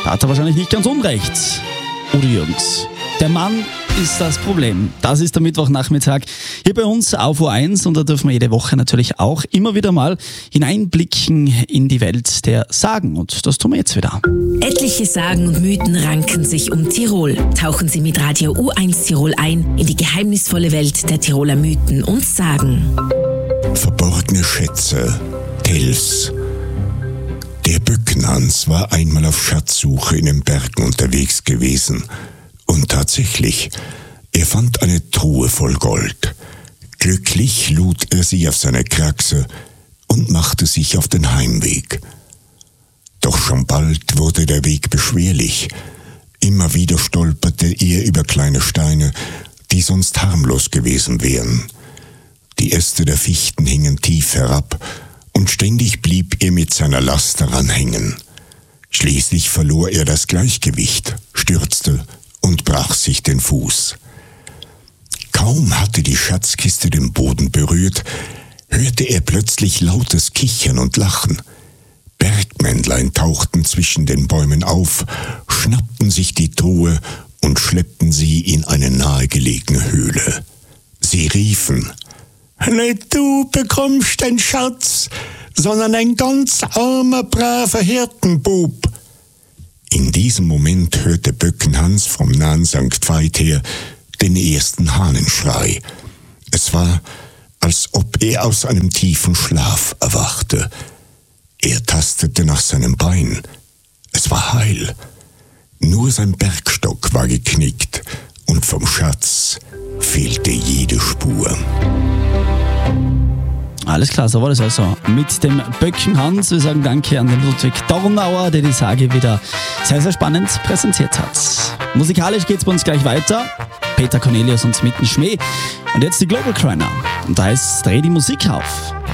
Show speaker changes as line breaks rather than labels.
Hat er wahrscheinlich nicht ganz unrecht. Oder Jürgens. Der Mann ist das Problem. Das ist der Mittwochnachmittag hier bei uns auf O1 und da dürfen wir jede Woche natürlich auch immer wieder mal hineinblicken in die Welt der Sagen und das tun wir jetzt wieder.
Etliche Sagen und Mythen ranken sich um Tirol. Tauchen Sie mit Radio U1 Tirol ein in die geheimnisvolle Welt der Tiroler Mythen und Sagen.
Verborgene Schätze, Tels. Der Böckenhans war einmal auf Schatzsuche in den Bergen unterwegs gewesen. Und tatsächlich, er fand eine Truhe voll Gold. Glücklich lud er sie auf seine Kraxe und machte sich auf den Heimweg. Doch schon bald wurde der Weg beschwerlich. Immer wieder stolperte er über kleine Steine, die sonst harmlos gewesen wären. Die Äste der Fichten hingen tief herab und ständig blieb er mit seiner Last daran hängen. Schließlich verlor er das Gleichgewicht, stürzte und brach sich den Fuß. Kaum hatte die Schatzkiste den Boden berührt, hörte er plötzlich lautes Kichern und Lachen. Bergmännlein tauchten zwischen den Bäumen auf, schnappten sich die Truhe und schleppten sie in eine nahegelegene Höhle. Sie riefen: "Nicht du bekommst den Schatz, sondern ein ganz armer, braver Hirtenbub." In diesem Moment hörte Böckenhans vom nahen St. Veit her den ersten Hahnenschrei. Es war, als ob er aus einem tiefen Schlaf erwachte. Er tastete nach seinem Bein. Es war heil. Nur sein Bergstock war geknickt und vom Schatz fehlte jede Spur.
Alles klar, so war das also mit dem Böckenhans. Wir sagen danke an den Ludwig Dornauer, der die Sage wieder sehr, sehr spannend präsentiert hat. Musikalisch geht's bei uns gleich weiter. Peter Cornelius und Mitten Schmäh. Und jetzt die Global Criner. Und da heißt Dreh die Musik auf.